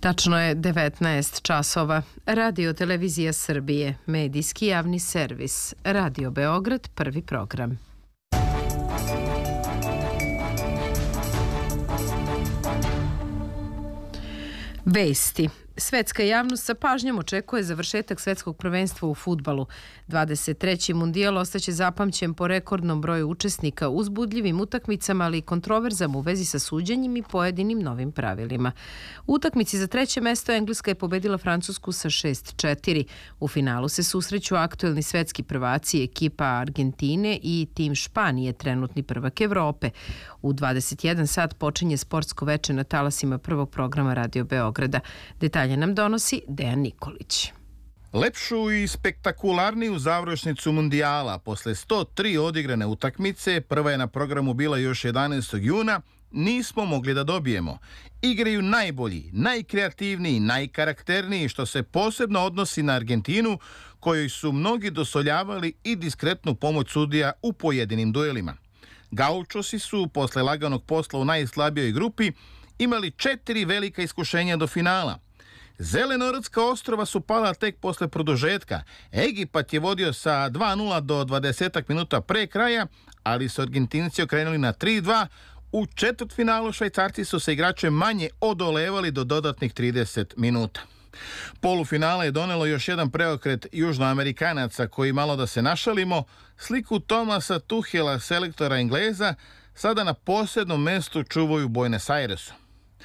Tačno je 19 časova. Radio Televizija Srbije, medijski javni servis. Radio Beograd, prvi program. Vesti. Svetska javnost sa pažnjom očekuje završetak svetskog prvenstva u fudbalu. 23. mundijal ostaće zapamćen po rekordnom broju učesnika, uzbudljivim utakmicama, ali i kontroverzama u vezi sa suđenjem i pojedinim novim pravilima. U utakmici za treće mesto Engleska je pobedila Francusku sa 6-4. U finalu se susreću aktuelni svetski prvaci, ekipa Argentine i tim Španije, trenutni prvak Evrope. U 21 sat počinje sportsko veče na talasima prvog programa Radio Beograda. Detalje nam donosi Dejan Nikolić. Lepšu i spektakularniju završnicu mundijala posle 103 odigrane utakmice, prva je na programu bila još 11. juna, nismo mogli da dobijemo. Igraju najbolji, najkreativniji, najkarakterniji, što se posebno odnosi na Argentinu, kojoj su mnogi dosoljavali i diskretnu pomoć sudija u pojedinim duelima. Gaučosi su, posle laganog posla u najslabijoj grupi, imali 4 velika iskušenja do finala. Zelenorodska ostrva su pala tek posle produžetka. Egipat je vodio sa 2-0 do 20 minuta pre kraja, ali su Argentinci okrenuli na 3-2. U četvrtfinalu Švajcarci su se igrače manje odolevali do dodatnih 30 minuta. Polufinale je donelo još jedan preokret Južnoamerikanaca koji, malo da se našalimo, sliku Thomasa Tuchela, selektora Engleza, sada na posebnom mestu čuvaju u Buenos Airesu.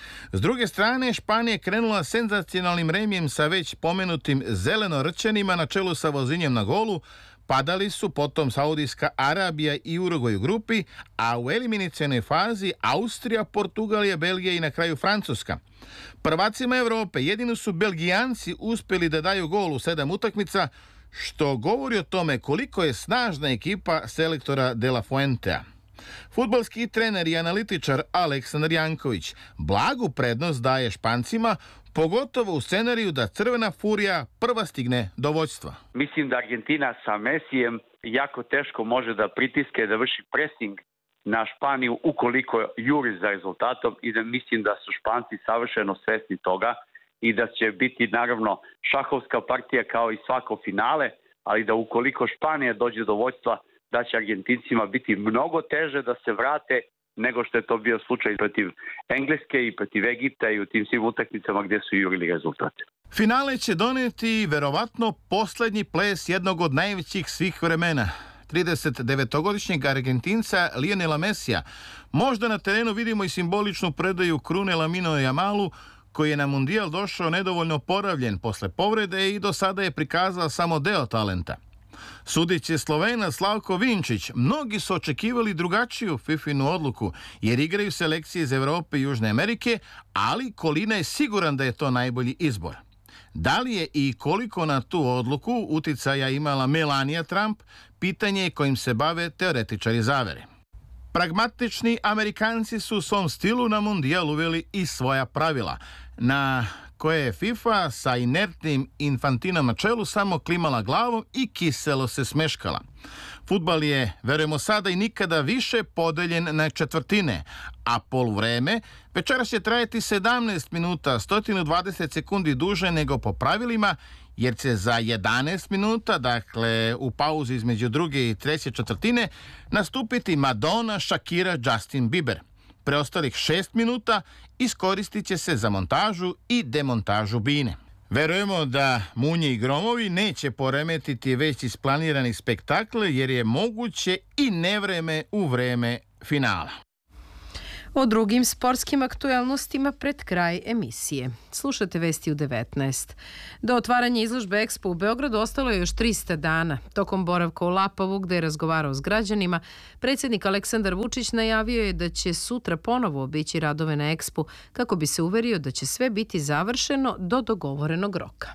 S druge strane, Španija je krenula senzacionalnim remijem sa već pomenutim Zelenorčanima na čelu sa Vozinjem na golu. Padali su potom Saudijska Arabija i Urugvaj u grupi, a u eliminacionoj fazi Austrija, Portugalija, Belgija i na kraju Francuska. Prvacima Evrope jedino su Belgijanci uspjeli da daju gol u 7 utakmica, što govori o tome koliko je snažna ekipa selektora De La Fuentea. Fudbalski trener i analitičar Aleksandar Janković blagu prednost daje Špancima, pogotovo u scenariju da Crvena furija prva stigne do vođstva. Mislim da Argentina sa Mesijem jako teško može da pritiske, da vrši presing na Španiju ukoliko juri za rezultatom, i da mislim da su Španci savršeno svesni toga i da će biti naravno šahovska partija kao i svako finale, ali da ukoliko Španija dođe do vođstva, da će Argentincima biti mnogo teže da se vrate nego što je to bio slučaj protiv Engleske i protiv Egipta i u tim svim utakmicama gdje su jurili rezultate. Finale će doneti verovatno poslednji ples jednog od najvećih svih vremena. 39-godišnjeg Argentinca Lionela Mesija. Možda na terenu vidimo i simboličnu predaju krune Laminu Jamalu, koji je na mundijal došao nedovoljno oporavljen posle povrede i do sada je prikazao samo deo talenta. Sudiće Slovenac Slavko Vinčić, mnogi su očekivali drugačiju FIFInu odluku, jer igraju selekcije iz Evrope i Južne Amerike, ali Kolina je siguran da je to najbolji izbor. Da li je i koliko na tu odluku uticaja imala Melania Trump, pitanje je kojim se bave teoretičari zavere. Pragmatični Amerikanci su u svom stilu na mundijal uveli i svoja pravila, na koje je FIFA sa inertnim Infantinom na čelu samo klimala glavom i kiselo se smeškala. Fudbal je, verujemo sada i nikada više, podeljen na četvrtine, a poluvreme večeras će trajati 17 minuta, 120 sekundi duže nego po pravilima, jer će za 11 minuta, dakle u pauzi između druge i treće četvrtine, nastupiti Madonna, Shakira, Justin Bieber. Preostalih 6 minuta iskoristit će se za montažu i demontažu bine. Verujemo da munje i gromovi neće poremetiti već isplanirani spektakl, jer je moguće i nevreme u vreme finala. O drugim sportskim aktuelnostima pred kraj emisije. Slušate vesti u 19. Do otvaranja izložbe Expo u Beogradu ostalo je još 300 dana. Tokom boravka u Lapovu, gde je razgovarao s građanima, predsjednik Aleksandar Vučić najavio je da će sutra ponovo obići radove na Expu kako bi se uverio da će sve biti završeno do dogovorenog roka.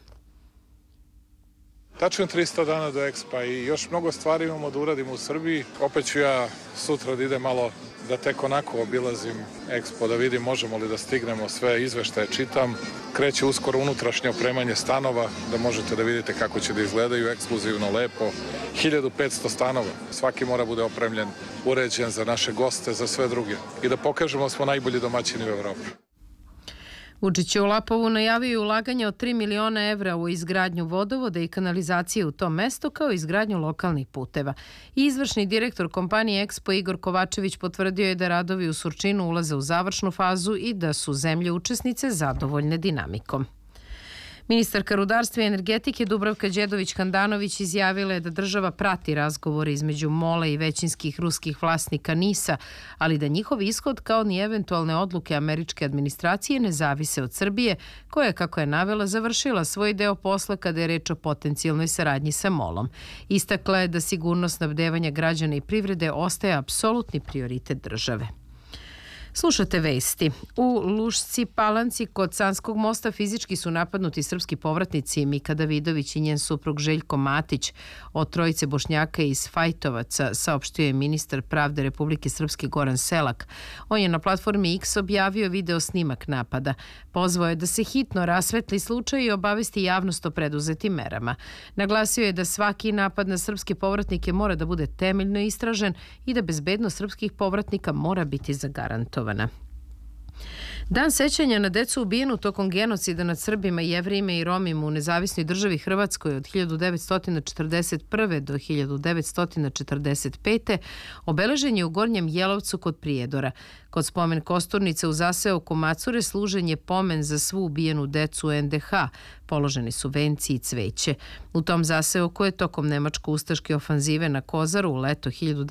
Tačno 300 dana do Expa i još mnogo stvari imamo da uradimo u Srbiji. Opet ću ja sutra da idem malo, da tek onako obilazim Expo, da vidim možemo li da stignemo sve izveštaje, čitam. Kreće uskoro unutrašnje opremanje stanova, da možete da vidite kako će da izgledaju ekskluzivno, lepo. 1500 stanova, svaki mora bude opremljen, uređen za naše goste, za sve druge. I da pokažemo da smo najbolji domaćini u Evropi. Vučić je u Lapovu najavio ulaganje od 3 miliona evra u izgradnju vodovoda i kanalizacije u tom mestu, kao i izgradnju lokalnih puteva. I izvršni direktor kompanije Expo Igor Kovačević potvrdio je da radovi u Surčinu ulaze u završnu fazu i da su zemlje učesnice zadovoljne dinamikom. Ministarka rudarstva i energetike Dubravka Đedović-Handanović izjavila je da država prati razgovore između MOL-a i većinskih ruskih vlasnika NIS-a, ali da njihov ishod kao ni eventualne odluke američke administracije ne zavise od Srbije, koja je, kako je navela, završila svoj deo posla kada je reč o potencijalnoj saradnji sa MOL-om. Istakla je da sigurnost snabdevanja građana i privrede ostaje apsolutni prioritet države. Slušate vesti. U Lušci Palanci kod Sanskog mosta fizički su napadnuti srpski povratnici Mika Davidović i njen suprug Željko Matić. Od trojice Bošnjaka iz Fajtovaca, saopštio je ministar pravde Republike Srpske Goran Selak. On je na platformi X objavio video snimak napada. Pozvao je da se hitno rasvetli slučaj i obavesti javnost o preduzetim merama. Naglasio je da svaki napad na srpske povratnike mora da bude temeljno istražen i da bezbednost srpskih povratnika mora biti zagarantovana. Dan sećanja na decu ubijenu tokom genocida nad Srbima, Jevrejima i Romima u nezavisnoj državi Hrvatskoj od 1941. do 1945. obeležen je u Gornjem Jelovcu kod Prijedora. Kod spomen kosturnice u zaseoku Macure služen je pomen za svu ubijenu decu NDH. Položeni su venci i cveće. U tom zaseoku je tokom nemačko-ustaške ofanzive na Kozaru u leto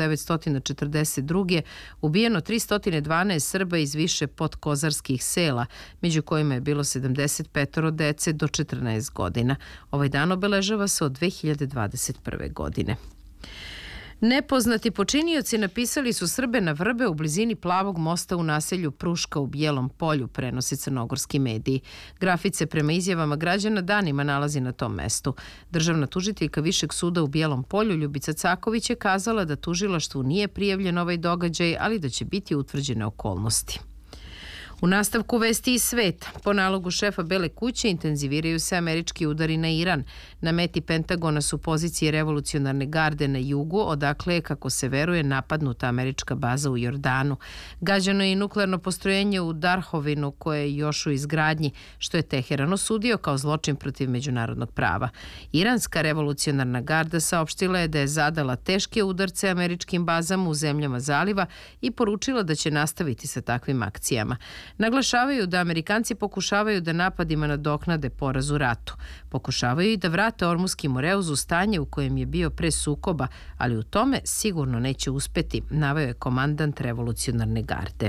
1942. ubijeno 312 Srba iz više podkozarskih sela, među kojima je bilo 75 dece do 14 godina. Ovaj dan obeležava se od 2021. godine. Nepoznati počinioci napisali su Srbe na vrbe u blizini Plavog mosta u naselju Pruška u Bijelom Polju, prenosi crnogorski mediji. Grafit se prema izjavama građana danima nalazi na tom mestu. Državna tužiteljka Višeg suda u Bijelom Polju Ljubica Caković je kazala da tužilaštvu nije prijavljen ovaj događaj, ali da će biti utvrđene okolnosti. U nastavku vesti iz sveta, po nalogu šefa Bele kuće intenziviraju se američki udari na Iran. Na meti Pentagona su pozicije revolucionarne garde na jugu, odakle je, kako se veruje, napadnuta američka baza u Jordanu. Gađano je i nuklearno postrojenje u Darhovinu, koje je još u izgradnji, što je Teheran osudio kao zločin protiv međunarodnog prava. Iranska revolucionarna garda saopštila je da je zadala teške udarce američkim bazama u zemljama zaliva i poručila da će nastaviti sa takvim akcijama. Naglašavaju da Amerikanci pokušavaju da napadima nadoknade poraz u ratu. Pokušavaju i da vrate Ormuski Moreuz u stanje u kojem je bio pre sukoba, ali u tome sigurno neće uspeti, naveo je komandant revolucionarne garde.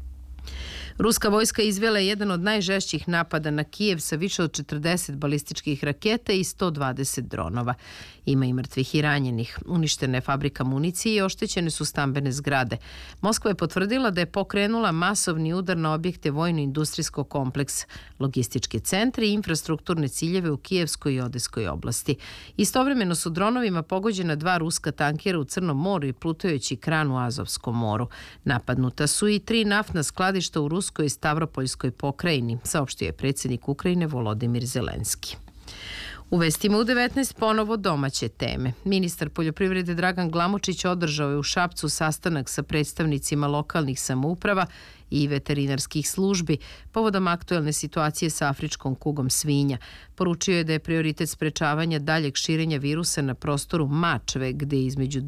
Ruska vojska izvela je jedan od najžešćih napada na Kijev sa više od 40 balističkih raketa i 120 dronova. Ima i mrtvih i ranjenih. Uništena je fabrika municije i oštećene su stambene zgrade. Moskva je potvrdila da je pokrenula masovni udar na objekte vojno-industrijskog kompleksa, logističke centre i infrastrukturne ciljeve u Kijevskoj i Odeskoj oblasti. Istovremeno su dronovima pogođena 2 ruska tankera u Crnom moru i plutajući kran u Azovskom moru. Napadnuta su i 3 naftna skladišta u Ruskoj i Stavropoljskoj pokrajini, saopštio je predsjednik Ukrajine Volodimir Zelenski. U vestima u 19 ponovo domaće teme. Ministar poljoprivrede Dragan Glamočić održao je u Šapcu sastanak sa predstavnicima lokalnih samouprava i veterinarskih službi povodom aktuelne situacije sa afričkom kugom svinja. Poručio je da je prioritet sprečavanja daljeg širenja virusa na prostoru Mačve, gde je između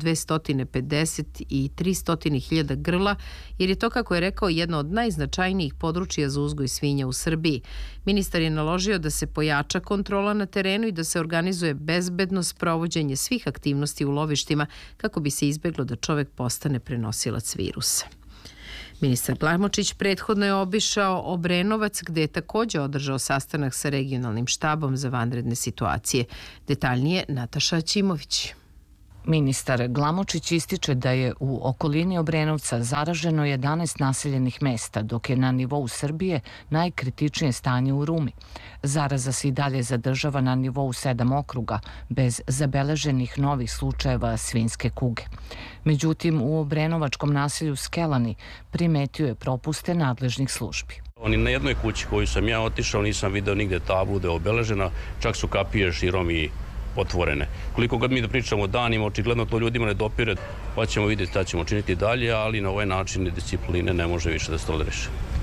250 i 300 hiljada grla, jer je to, kako je rekao, jedno od najznačajnijih područja za uzgoj svinja u Srbiji. Ministar je naložio da se pojača kontrola na terenu i da se organizuje bezbedno sprovođenje svih aktivnosti u lovištima kako bi se izbeglo da čovek postane prenosilac virusa. Ministar Glamočić prethodno je obišao Obrenovac, gde je također održao sastanak sa regionalnim štabom za vanredne situacije. Detaljnije Nataša Ćimović. Ministar Glamočić ističe da je u okolini Obrenovca zaraženo 11 naseljenih mesta, dok je na nivou Srbije najkritičnije stanje u Rumi. Zaraza se i dalje zadržava na nivou 7 okruga, bez zabeleženih novih slučajeva svinjske kuge. Međutim, u obrenovačkom naselju Skelani primetio je propuste nadležnih službi. Ni na jednoj kući koju sam ja otišao nisam video nigde tablu da je obeležena, čak su kapije širom i otvorene. Koliko god mi da pričamo o danima, očigledno to ljudima ne dopire, pa ćemo vidjeti šta ćemo činiti dalje, ali na ovaj način discipline ne može više da se toleriše.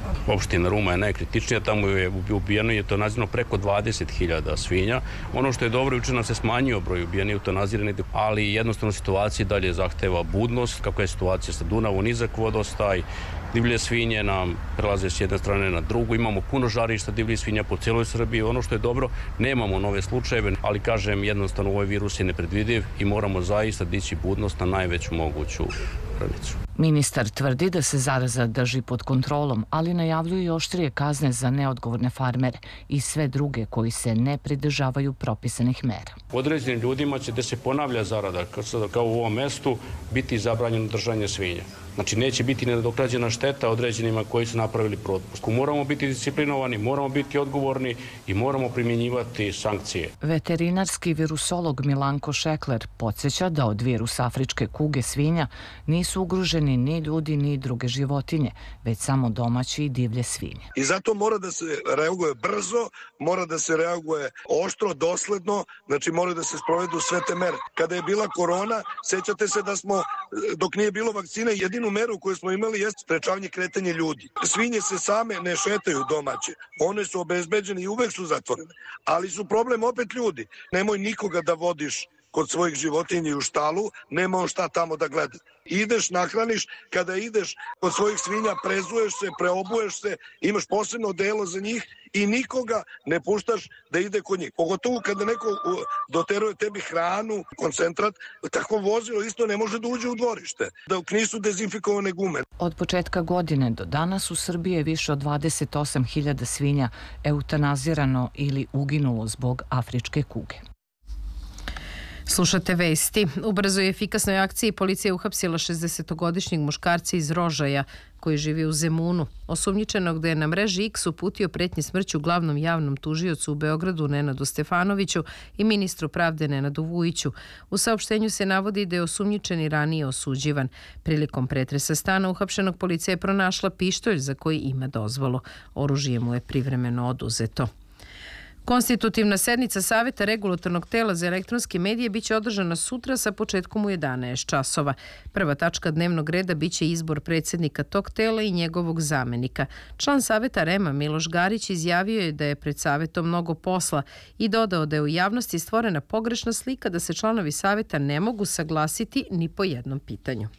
opština Ruma je najkritičnija, tamo je ubijeno i eutanazirano preko 20.000 svinja. Ono što je dobro, juče nam se smanjio broj ubijenih eutanaziranih, ali jednostavno situacija dalje zahteva budnost, kako je situacija sa Dunavom, nizak vodostaj, divlje svinje nam prelaze s jedne strane na drugu, imamo puno žarišta divljih svinja po cijeloj Srbiji. Ono što je dobro, nemamo nove slučajeve, ali kažem, jednostavno ovaj virus je nepredvidiv i moramo zaista dići budnost na najveću moguću granicu. Ministar tvrdi da se zaraza drži pod kontrolom, ali najavljuju i oštrije kazne za neodgovorne farmere i sve druge koji se ne pridržavaju propisanih mera. Određenim ljudima će, da se ponavlja zarada, kao u ovom mestu, biti zabranjeno držanje svinja. Znači, neće biti nenadoknađena šteta određenima koji su napravili propust. Moramo biti disciplinovani, moramo biti odgovorni i moramo primjenjivati sankcije. Veterinarski virusolog Milanko Šekler podsjeća da od virusa afričke kuge svinja nisu ugroženi ni ljudi ni druge životinje, već samo domaći i divlje svinje. I zato mora da se reaguje brzo, mora da se reaguje oštro, dosledno, znači mora da se sprovedu sve te mere. Kada je bila korona, sećate se da smo, dok nije bilo vakcine, jedinu meru koju smo imali jeste sprečavanje kretanja ljudi. Svinje se same ne šetaju domaće, one su obezbeđene i uvek su zatvorene, ali su problem opet ljudi. Nemoj nikoga da vodiš kod svojih životinja u štalu, nema on šta tamo da gleda. Ideš, nahraniš, kada ideš kod svojih svinja, prezuješ se, preobuješ se, imaš posebno delo za njih i nikoga ne puštaš da ide kod njih. Pogotovo kada neko doteruje tebi hranu, koncentrat, tako vozilo isto ne može da uđe u dvorište, dok nisu dezinfikovane gume. Od početka godine do danas u Srbiji je više od 28.000 svinja eutanazirano ili uginulo zbog afričke kuge. Slušate vesti. U brzoj i efikasnoj akciji policija je uhapsila 60-godišnjeg muškarca iz Rožaja koji živi u Zemunu, osumnjičenog da je na mreži X uputio pretnje smrću glavnom javnom tužiocu u Beogradu Nenadu Stefanoviću i ministru pravde Nenadu Vujiću. U saopštenju se navodi da je osumnjičeni ranije osuđivan. Prilikom pretresa stana uhapšenog policija je pronašla pištolj za koji ima dozvolu. Oružje mu je privremeno oduzeto. Konstitutivna sednica Saveta regulatornog tela za elektronske medije biće održana sutra sa početkom u 11 časova. Prva tačka dnevnog reda biće izbor predsjednika tog tela i njegovog zamenika. Član Saveta REM-a Miloš Garić izjavio je da je pred Savetom mnogo posla i dodao da je u javnosti stvorena pogrešna slika da se članovi Saveta ne mogu saglasiti ni po jednom pitanju.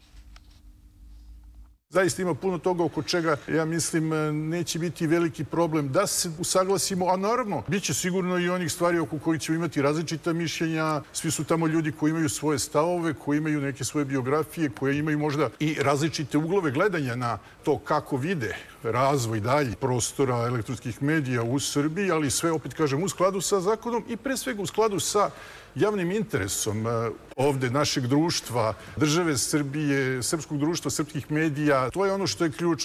Zaista ima puno toga oko čega, ja mislim, neće biti veliki problem da se usaglasimo, a naravno, bit će sigurno i onih stvari oko kojih ćemo imati različita mišljenja. Svi su tamo ljudi koji imaju svoje stavove, koji imaju neke svoje biografije, koji imaju možda i različite uglove gledanja na to kako vide razvoj dalji prostora elektronskih medija u Srbiji, ali sve, opet kažem, u skladu sa zakonom i pre svega u skladu sa javnim interesom ovde našeg društva, države Srbije, srpskog društva, srpskih medija. To je ono što je ključno.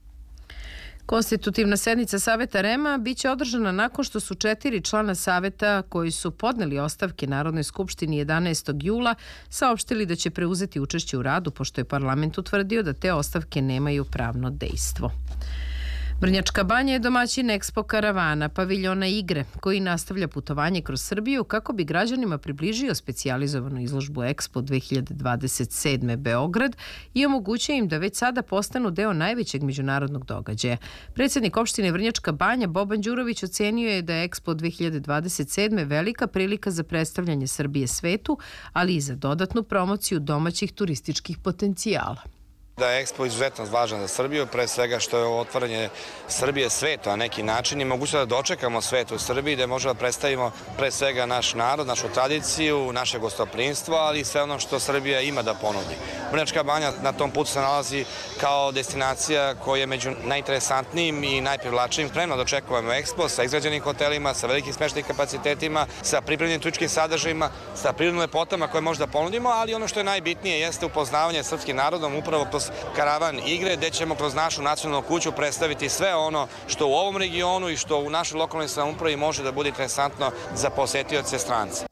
Konstitutivna sednica Saveta REM-a biće održana nakon što su 4 člana Saveta koji su podneli ostavke Narodnoj skupštini 11. jula saopštili da će preuzeti učešće u radu pošto je parlament utvrdio da te ostavke nemaju pravno dejstvo. Vrnjačka Banja je domaćin Expo karavana, paviljona igre, koji nastavlja putovanje kroz Srbiju kako bi građanima približio specijalizovanu izložbu Expo 2027. Beograd i omogućio im da već sada postanu deo najvećeg međunarodnog događaja. Predsjednik opštine Vrnjačka Banja Boban Đurović ocenio je da je Expo 2027. velika prilika za predstavljanje Srbije svetu, ali i za dodatnu promociju domaćih turističkih potencijala. Da je Expo izuzetno važan za Srbiju, pre svega što je otvaranje Srbije svetu na neki način i mogućnost da dočekamo svet u Srbiji, da možemo da predstavimo pre svega naš narod, našu tradiciju, naše gostoprimstvo, ali i sve ono što Srbija ima da ponudi. Vrnjačka Banja na tom putu se nalazi kao destinacija koja je među najinteresantnijim i najprivlačnijim. Spremno dočekujemo Expo sa izgrađenim hotelima, sa velikim smeštajnim kapacitetima, sa pripremljenim turističkim sadržajima, sa prirodnim lepotama koje možda ponudimo, ali ono što je najbitnije jeste upoznavanje srpskim narodom upravo kroz karavan igre, gde ćemo kroz našu nacionalnu kuću predstaviti sve ono što u ovom regionu i što u našoj lokalnoj samoupravi može da bude interesantno za posetioce strance.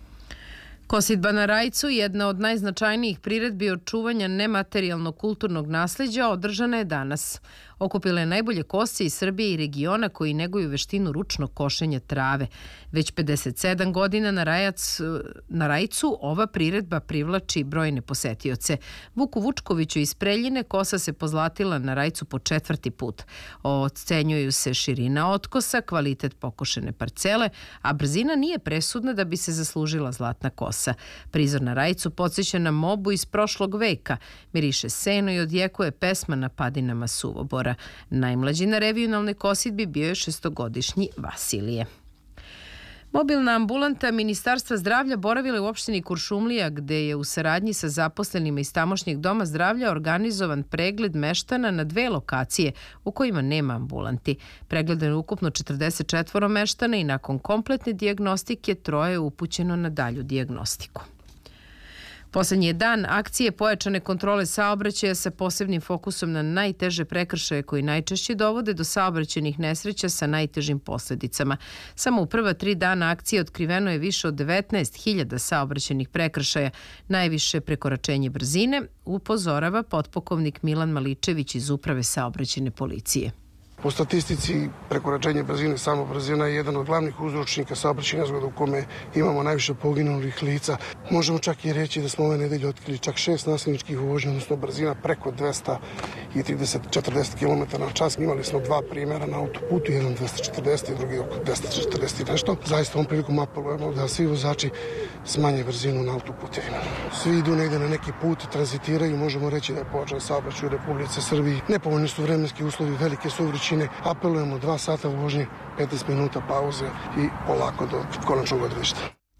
Kosidba na Rajcu, jedna od najznačajnijih priredbi očuvanja nematerijalnog kulturnog nasleđa, održana je danas. Okupila je najbolje kosce iz Srbije i regiona koji neguju veštinu ručnog košenja trave. Već 57 godina na Rajcu ova priredba privlači brojne posetioce. Vuku Vučkoviću iz Preljine kosa se pozlatila na Rajcu po 4. put. Ocenjuju se širina otkosa, kvalitet pokošene parcele, a brzina nije presudna da bi se zaslužila zlatna kosa. Prizor na Rajcu podsjeća na mobu iz prošlog veka. Miriše seno i odjekuje pesma na padinama suvobora. Najmlađi na regionalnoj kosidbi bio je 6-godišnji Vasilije. Mobilna ambulanta Ministarstva zdravlja boravila je u opštini Kuršumlija, gde je u saradnji sa zaposlenima iz tamošnjeg doma zdravlja organizovan pregled meštana na 2 lokacije u kojima nema ambulanti. Pregledano je ukupno 44 meštana i nakon kompletne dijagnostike 3 je upućeno na dalju dijagnostiku. Poslednji je dan akcije pojačane kontrole saobraćaja sa posebnim fokusom na najteže prekršaje koji najčešće dovode do saobraćajnih nesreća sa najtežim posledicama. Samo u prva 3 dana akcije otkriveno je više od 19.000 saobraćajnih prekršaja, najviše prekoračenje brzine, upozorava potpukovnik Milan Maličević iz Uprave saobraćajne policije. Po statistici, prekoračenje brzine, samo brzina je jedan od glavnih uzročnika saobraćajnih nezgoda u kome imamo najviše poginulih lica. Možemo čak i reći da smo ove nedelje otkrili čak 6 nasilničkih vožnja, odnosno brzina preko 230-40 km/h. Imali smo 2 primjera na autoputu, jedan 240 i drugi oko 240 i nešto. Zaista ovom prilikom apelujemo da svi vozači smanje brzinu na autoputevima. Svi idu negde na neki put, tranzitiraju, možemo reći da je pojačan saobraćaj u Republici Srbiji. Nepovoljni su vremenski uslovi, velike su vrućine. Apelujemo 2 sata vožnje, 15 minuta pauze i polako do konačnog odredišta.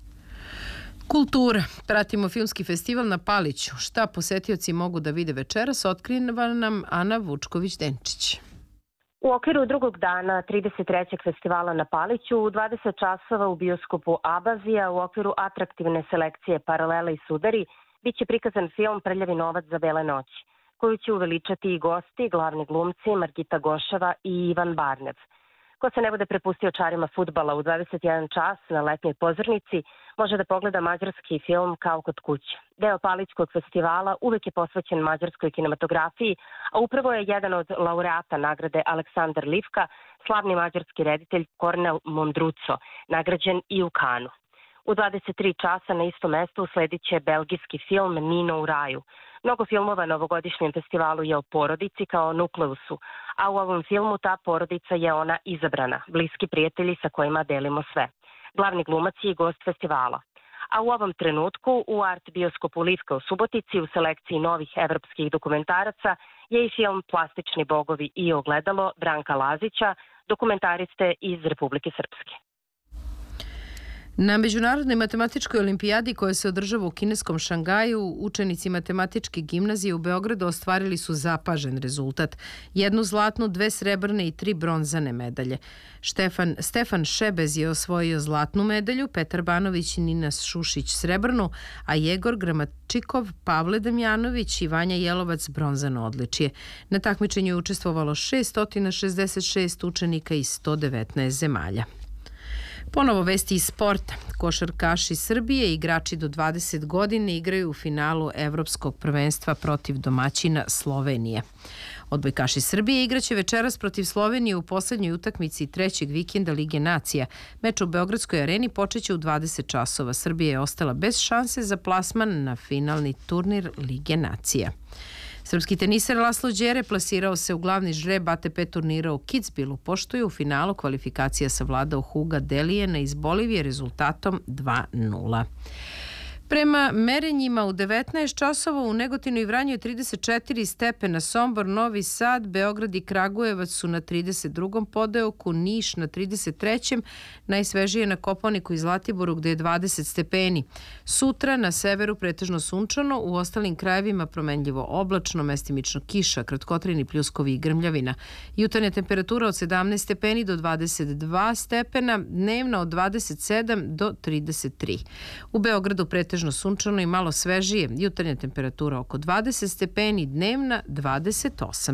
Kultura. Pratimo filmski festival na Paliću. Šta posetioci mogu da vide večeras, otkriva nam Ana Vučković-Denčić. U okviru drugog dana 33. festivala na Paliću u 20 časova u bioskopu Abazija u okviru atraktivne selekcije Paralele i sudari biće prikazan film Prljavi novac za bele noći, koju će uveličati i gosti, glavni glumci Margita Goševa i Ivan Barnev. Ko se ne bude prepustio čarima fudbala u 21 čas na letnjoj pozornici, može da pogleda mađarski film Kao kod kuće. Deo Palićkog festivala uvek je posvećen mađarskoj kinematografiji, a upravo je jedan od laureata nagrade Aleksandar Livka, slavni mađarski reditelj Kornel Mondruco, nagrađen i u Kanu. U 23 časa na istom mestu usledit će belgijski film Nino u raju. Mnogo filmova na ovogodišnjem festivalu je o porodici kao nukleusu, a u ovom filmu ta porodica je ona izabrana, bliski prijatelji sa kojima delimo sve. Glavni glumac je i gost festivala. A u ovom trenutku u Art bioskopu Livka u Subotici u selekciji novih evropskih dokumentaraca je i film Plastični bogovi i ogledalo Branka Lazića, dokumentariste iz Republike Srpske. Na Međunarodnoj matematičkoj olimpijadi koja se održava u kineskom Šangaju, učenici matematičke gimnazije u Beogradu ostvarili su zapažen rezultat. 1 zlatnu, 2 srebrne i 3 bronzane medalje. Stefan Šebez je osvojio zlatnu medalju, Petar Banović i Nina Šušić srebrnu, a Jegor Gramačikov, Pavle Damjanović i Vanja Jelovac bronzano odličje. Na takmičenju je učestvovalo 666 učenika iz 119 zemalja. Ponovo vesti iz sporta. Košarkaši Srbije i igrači do 20 godine igraju u finalu Evropskog prvenstva protiv domaćina Slovenije. Odbojkaši Srbije igraće večeras protiv Slovenije u poslednjoj utakmici 3. vikenda Lige nacija. Meč u Beogradskoj areni počeće u 20 časova. Srbija je ostala bez šanse za plasman na finalni turnir Lige nacija. Srpski teniser Laslo Đere plasirao se u glavni žreb ATP turnira u Kitzbühelu, pošto je u finalu kvalifikacija savladao Huga Delijena iz Bolivije rezultatom 2:0. Prema merenjima u 19 časova u Negotinu i Vranju je 34 stepena, Sombor, Novi Sad, Beograd i Kragujevac su na 32. podeoku, Niš na 33. Najsvežije na Kopaoniku i Zlatiboru gde je 20 stepeni. Sutra na severu pretežno sunčano, u ostalim krajevima promenljivo oblačno, mestimično kiša, kratkotrajni pljuskovi i grmljavina. Jutarnja temperatura od 17 stepeni do 22 stepena, dnevna od 27 do 33. U Beogradu pretežno sunčano i malo svežije, jutarnja temperatura oko 20 stepeni, dnevna 28